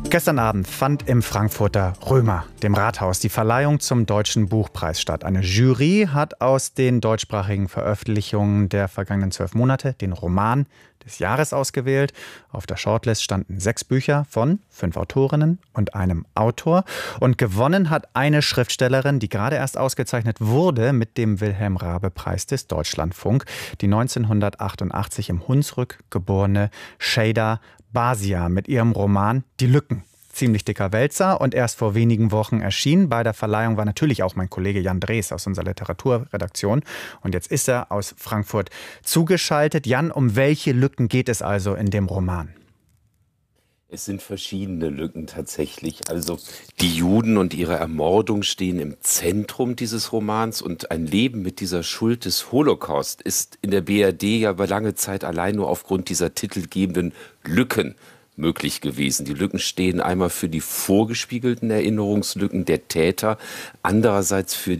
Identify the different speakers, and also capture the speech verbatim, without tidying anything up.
Speaker 1: Gestern Abend fand im Frankfurter Römer, dem Rathaus, die Verleihung zum Deutschen Buchpreis statt. Eine Jury hat aus den deutschsprachigen Veröffentlichungen der vergangenen zwölf Monate den Roman des Jahres ausgewählt. Auf der Shortlist standen sechs Bücher von fünf Autorinnen und einem Autor. Und gewonnen hat eine Schriftstellerin, die gerade erst ausgezeichnet wurde mit dem Wilhelm-Raabe-Preis des Deutschlandfunk, die neunzehnhundertachtundachtzig im Hunsrück geborene Şeyda Bağcılar mit ihrem Roman Die Lücken. Ziemlich dicker Wälzer und erst vor wenigen Wochen erschienen. Bei der Verleihung war natürlich auch mein Kollege Jan Drees aus unserer Literaturredaktion. Und jetzt ist er aus Frankfurt zugeschaltet. Jan, um welche Lücken geht es also in dem Roman?
Speaker 2: Es sind verschiedene Lücken tatsächlich. Also die Juden und ihre Ermordung stehen im Zentrum dieses Romans und ein Leben mit dieser Schuld des Holocaust ist in der B R D ja über lange Zeit allein nur aufgrund dieser titelgebenden Lücken möglich gewesen. Die Lücken stehen einmal für die vorgespiegelten Erinnerungslücken der Täter, andererseits für